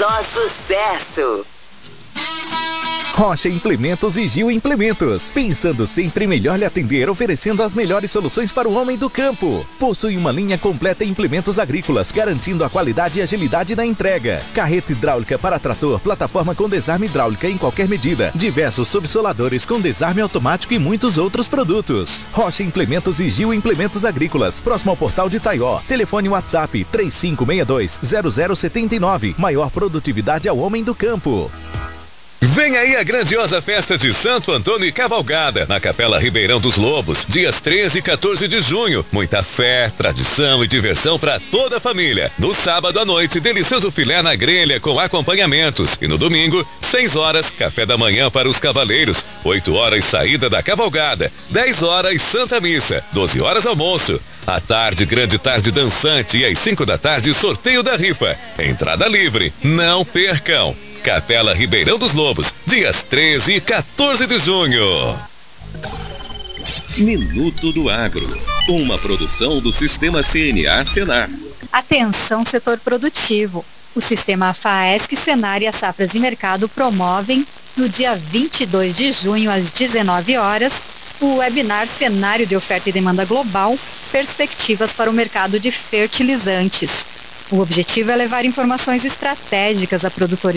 só sucesso. Rocha Implementos e Gil Implementos. Pensando sempre melhor lhe atender, oferecendo as melhores soluções para o homem do campo. Possui uma linha completa em implementos agrícolas, garantindo a qualidade e agilidade na entrega. Carreta hidráulica para trator, plataforma com desarme hidráulica em qualquer medida. Diversos subsoladores com desarme automático e muitos outros produtos. Rocha Implementos e Gil Implementos Agrícolas. Próximo ao Portal de Taió. Telefone WhatsApp 3562-0079. Maior produtividade ao homem do campo. Vem aí a grandiosa festa de Santo Antônio e Cavalgada, na Capela Ribeirão dos Lobos, dias 13 e 14 de junho. Muita fé, tradição e diversão para toda a família. No sábado à noite, delicioso filé na grelha com acompanhamentos. E no domingo, 6 horas, café da manhã para os cavaleiros. 8 horas, saída da cavalgada. 10 horas, Santa Missa. 12 horas, almoço. À tarde, grande tarde dançante. E às 5 da tarde, sorteio da rifa. Entrada livre. Não percam. Capela Ribeirão dos Lobos, dias 13 e 14 de junho. Minuto do Agro, uma produção do Sistema CNA Senar. Atenção, setor produtivo. O Sistema FAESC, Senar e a Safras e Mercado promovem, no dia 22 de junho, às 19 horas, o webinar Cenário de Oferta e Demanda Global, Perspectivas para o Mercado de Fertilizantes. O objetivo é levar informações estratégicas a produtores